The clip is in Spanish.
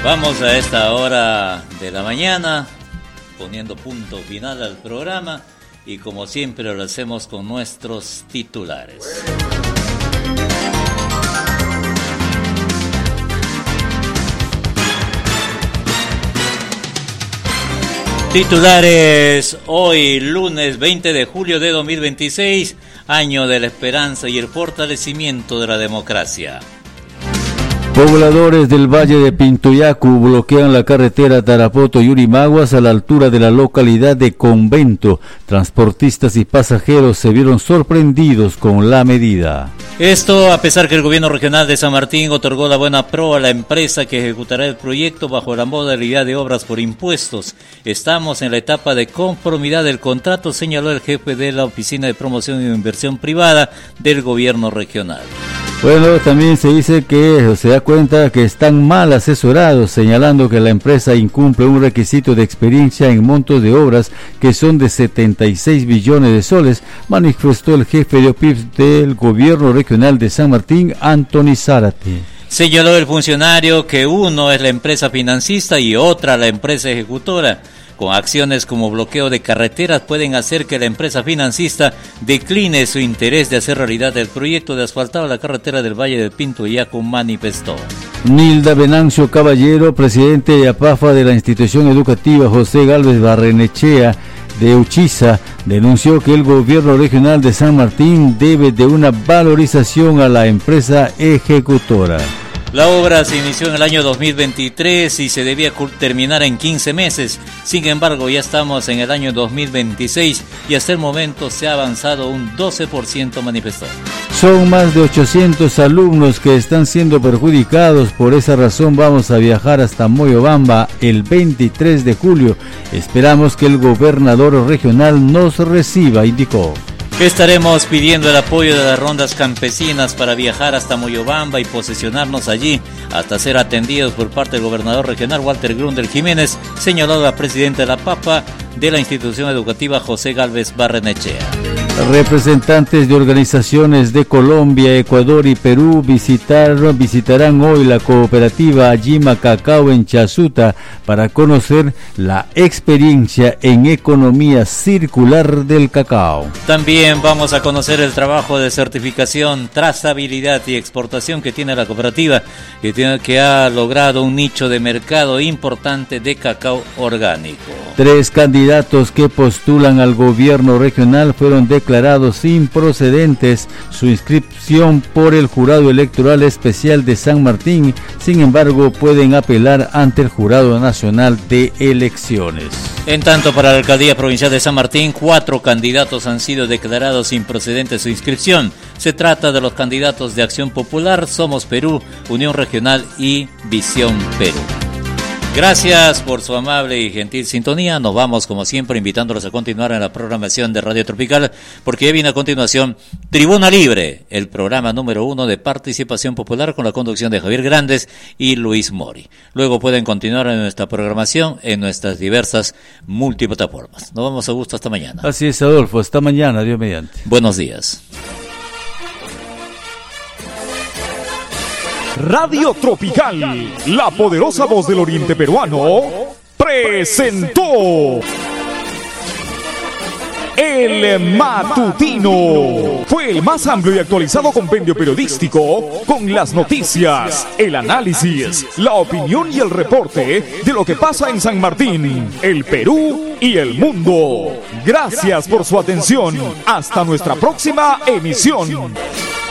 Vamos a esta hora de la mañana, poniendo punto final al programa y como siempre lo hacemos con nuestros titulares. Titulares hoy, lunes 20 de julio de 2026, año de la esperanza y el fortalecimiento de la democracia. Pobladores del Valle de Pintuyacu bloquean la carretera Tarapoto-Yurimaguas a la altura de la localidad de Convento. Transportistas y pasajeros se vieron sorprendidos con la medida. Esto a pesar que el gobierno regional de San Martín otorgó la buena pro a la empresa que ejecutará el proyecto bajo la modalidad de obras por impuestos. Estamos en la etapa de conformidad del contrato, señaló el jefe de la Oficina de Promoción e Inversión Privada del gobierno regional. Bueno, también se dice que se da cuenta que están mal asesorados, señalando que la empresa incumple un requisito de experiencia en montos de obras que son de 76 billones de soles, manifestó el jefe de OPIPS del gobierno regional de San Martín, Anthony Zárate. Señaló el funcionario que uno es la empresa financista y otra la empresa ejecutora. Con acciones como bloqueo de carreteras pueden hacer que la empresa financista decline su interés de hacer realidad el proyecto de asfaltado la carretera del Valle del Pintuyacu, manifestó. Nilda Venancio Caballero, presidente de APAFA de la institución educativa José Gálvez Barrenechea de Uchiza, denunció que el gobierno regional de San Martín debe de una valorización a la empresa ejecutora. La obra se inició en el año 2023 y se debía terminar en 15 meses. Sin embargo, ya estamos en el año 2026 y hasta el momento se ha avanzado un 12%, manifestó. Son más de 800 alumnos que están siendo perjudicados. Por esa razón vamos a viajar hasta Moyobamba el 23 de julio. Esperamos que el gobernador regional nos reciba, indicó. Estaremos pidiendo el apoyo de las rondas campesinas para viajar hasta Moyobamba y posesionarnos allí hasta ser atendidos por parte del gobernador regional Walter Grundel Jiménez, señaló la presidenta de la PAPA de la institución educativa José Gálvez Barrenechea. Representantes de organizaciones de Colombia, Ecuador y Perú visitarán hoy la cooperativa Ajima Cacao en Chasuta para conocer la experiencia en economía circular del cacao. También vamos a conocer el trabajo de certificación, trazabilidad y exportación que tiene la cooperativa, que ha logrado un nicho de mercado importante de cacao orgánico. 3 candidatos que postulan al gobierno regional fueron declarados improcedentes su inscripción por el Jurado Electoral Especial de San Martín. Sin embargo, pueden apelar ante el Jurado Nacional de Elecciones. En tanto, para la Alcaldía Provincial de San Martín, 4 candidatos han sido declarados improcedentes su inscripción. Se trata de los candidatos de Acción Popular, Somos Perú, Unión Regional y Visión Perú. Gracias por su amable y gentil sintonía. Nos vamos, como siempre, invitándolos a continuar en la programación de Radio Tropical, porque ya viene a continuación Tribuna Libre, el programa número 1 de participación popular con la conducción de Javier Grandes y Luis Mori. Luego pueden continuar en nuestra programación en nuestras diversas multiplataformas. Nos vamos a gusto hasta mañana. Así es, Adolfo. Hasta mañana, Dios mediante. Buenos días. Radio Tropical, la poderosa voz del oriente peruano, presentó El Matutino. Fue el más amplio y actualizado compendio periodístico con las noticias, el análisis, la opinión y el reporte de lo que pasa en San Martín, el Perú y el mundo. Gracias por su atención. Hasta nuestra próxima emisión.